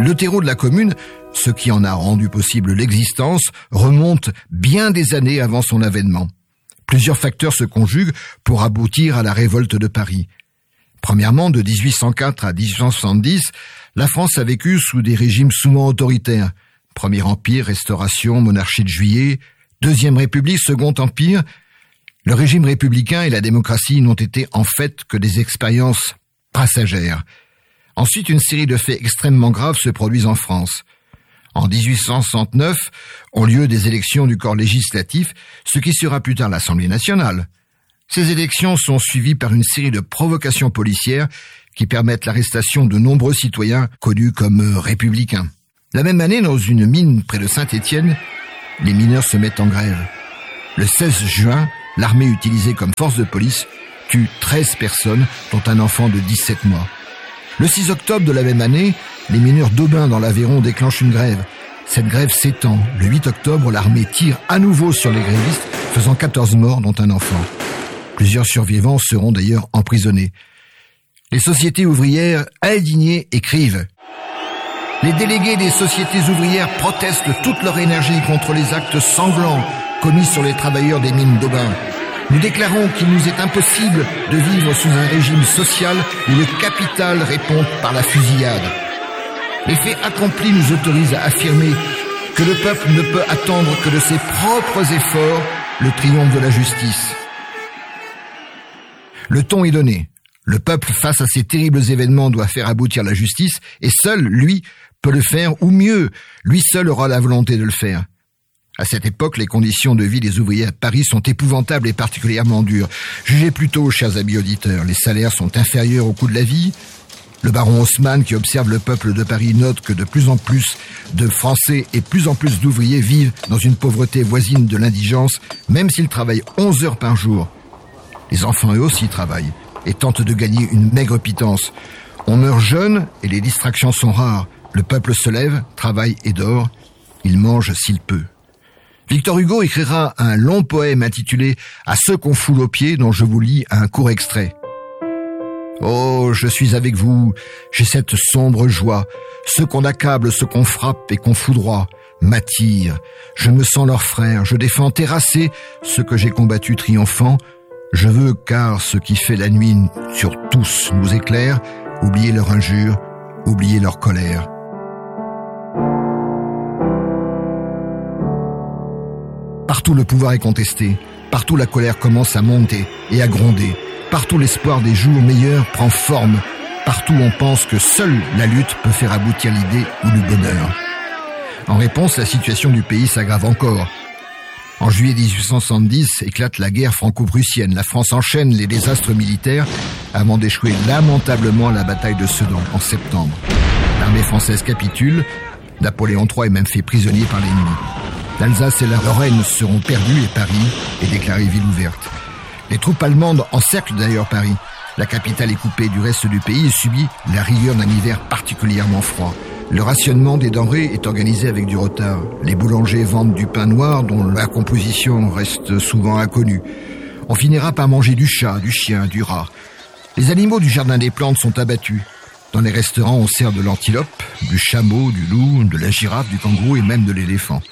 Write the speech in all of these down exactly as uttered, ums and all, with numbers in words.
Le terreau de la commune, ce qui en a rendu possible l'existence, remonte bien des années avant son avènement. Plusieurs facteurs se conjuguent pour aboutir à la révolte de Paris. Premièrement, de dix-huit cent quatre à dix-huit cent soixante-dix, la France a vécu sous des régimes souvent autoritaires. Premier Empire, Restauration, Monarchie de Juillet, Deuxième République, Second Empire. Le régime républicain et la démocratie n'ont été en fait que des expériences passagères. Ensuite, une série de faits extrêmement graves se produisent en France. En dix-huit cent soixante-neuf ont lieu des élections du corps législatif, ce qui sera plus tard l'Assemblée nationale. Ces élections sont suivies par une série de provocations policières qui permettent l'arrestation de nombreux citoyens connus comme républicains. La même année, dans une mine près de Saint-Étienne, les mineurs se mettent en grève. Le seize juin, l'armée utilisée comme force de police tue treize personnes, dont un enfant de dix-sept mois. Le six octobre de la même année, les mineurs d'Aubin dans l'Aveyron déclenchent une grève. Cette grève s'étend. Le huit octobre, l'armée tire à nouveau sur les grévistes, faisant quatorze morts, dont un enfant. Plusieurs survivants seront d'ailleurs emprisonnés. Les sociétés ouvrières indignées écrivent « Les délégués des sociétés ouvrières protestent toute leur énergie contre les actes sanglants commis sur les travailleurs des mines d'Aubin. Nous déclarons qu'il nous est impossible de vivre sous un régime social où le capital répond par la fusillade. Les faits accomplis nous autorisent à affirmer que le peuple ne peut attendre que de ses propres efforts le triomphe de la justice. » Le ton est donné. Le peuple, face à ces terribles événements, doit faire aboutir la justice, et seul, lui, peut le faire, ou mieux, lui seul aura la volonté de le faire. À cette époque, les conditions de vie des ouvriers à Paris sont épouvantables et particulièrement dures. Jugez plutôt, chers amis auditeurs, les salaires sont inférieurs au coût de la vie. Le baron Haussmann, qui observe le peuple de Paris, note que de plus en plus de Français et plus en plus d'ouvriers vivent dans une pauvreté voisine de l'indigence, même s'ils travaillent onze heures par jour. Les enfants, eux aussi, travaillent et tentent de gagner une maigre pitance. On meurt jeune et les distractions sont rares. Le peuple se lève, travaille et dort. Il mange s'il peut. Victor Hugo écrira un long poème intitulé « À ceux qu'on foule aux pieds » dont je vous lis un court extrait. « Oh, je suis avec vous, j'ai cette sombre joie. Ceux qu'on accable, ceux qu'on frappe et qu'on foudroie m'attirent. Je me sens leur frère, je défends terrasser ceux que j'ai combattus triomphants. Je veux, car ce qui fait la nuit sur tous nous éclaire, oublier leur injure, oublier leur colère. » Partout le pouvoir est contesté, partout la colère commence à monter et à gronder, partout l'espoir des jours meilleurs prend forme, partout on pense que seule la lutte peut faire aboutir l'idée ou le bonheur. En réponse, la situation du pays s'aggrave encore. En juillet dix-huit cent soixante-dix éclate la guerre franco-prussienne. La France enchaîne les désastres militaires avant d'échouer lamentablement à la bataille de Sedan en septembre. L'armée française capitule, Napoléon trois est même fait prisonnier par l'ennemi. L'Alsace et la Lorraine seront perdues et Paris est déclarée ville ouverte. Les troupes allemandes encerclent d'ailleurs Paris. La capitale est coupée du reste du pays et subit la rigueur d'un hiver particulièrement froid. Le rationnement des denrées est organisé avec du retard. Les boulangers vendent du pain noir dont la composition reste souvent inconnue. On finira par manger du chat, du chien, du rat. Les animaux du jardin des plantes sont abattus. Dans les restaurants, on sert de l'antilope, du chameau, du loup, de la girafe, du kangourou et même de l'éléphant.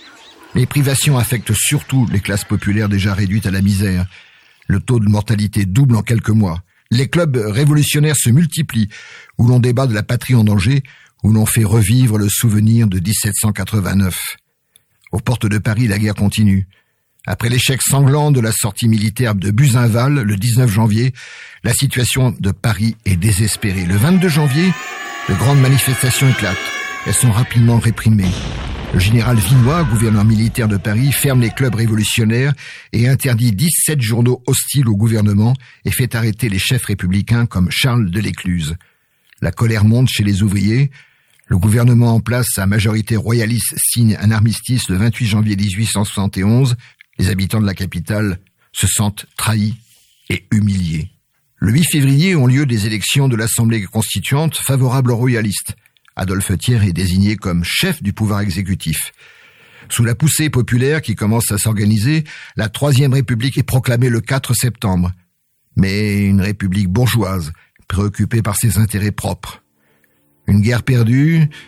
Les privations affectent surtout les classes populaires déjà réduites à la misère. Le taux de mortalité double en quelques mois. Les clubs révolutionnaires se multiplient, où l'on débat de la patrie en danger, où l'on fait revivre le souvenir de dix-sept cent quatre-vingt-neuf. Aux portes de Paris, la guerre continue. Après l'échec sanglant de la sortie militaire de Buzenval, le dix-neuf janvier, la situation de Paris est désespérée. Le vingt-deux janvier, de grandes manifestations éclatent. Elles sont rapidement réprimées. Le général Vinoy, gouverneur militaire de Paris, ferme les clubs révolutionnaires et interdit dix-sept journaux hostiles au gouvernement et fait arrêter les chefs républicains comme Charles de l'Écluse. La colère monte chez les ouvriers. Le gouvernement en place, sa majorité royaliste, signe un armistice le vingt-huit janvier dix-huit cent soixante et onze. Les habitants de la capitale se sentent trahis et humiliés. Le huit février ont lieu des élections de l'Assemblée constituante favorables aux royalistes. Adolphe Thiers est désigné comme chef du pouvoir exécutif. Sous la poussée populaire qui commence à s'organiser, la Troisième République est proclamée le quatre septembre. Mais une république bourgeoise, préoccupée par ses intérêts propres. Une guerre perdue,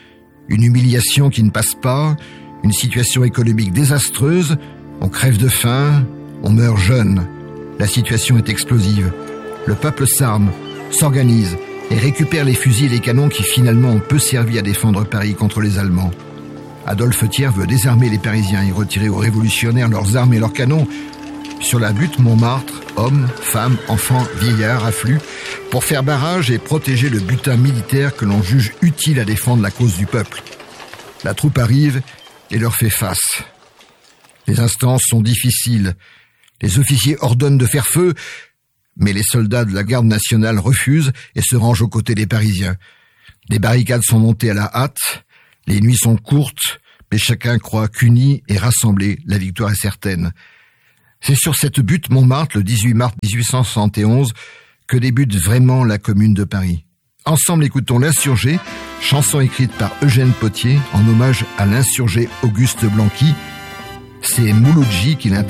Une humiliation qui ne passe pas, une situation économique désastreuse, on crève de faim, on meurt jeune. La situation est explosive. Le peuple s'arme, s'organise et récupère les fusils et les canons qui finalement ont peu servi à défendre Paris contre les Allemands. Adolphe Thiers veut désarmer les Parisiens et retirer aux révolutionnaires leurs armes et leurs canons. Sur la butte Montmartre, hommes, femmes, enfants, vieillards affluent pour faire barrage et protéger le butin militaire que l'on juge utile à défendre la cause du peuple. La troupe arrive et leur fait face. Les instances sont difficiles. Les officiers ordonnent de faire feu, mais les soldats de la garde nationale refusent et se rangent aux côtés des Parisiens. Des barricades sont montées à la hâte, les nuits sont courtes, mais chacun croit qu'unis et rassemblés, la victoire est certaine. C'est sur cette butte Montmartre, le dix-huit mars dix-huit cent soixante et onze, que débute vraiment la Commune de Paris. Ensemble, écoutons L'Insurgé, chanson écrite par Eugène Pottier en hommage à l'insurgé Auguste Blanqui. C'est Mouloudji qui l'interprète.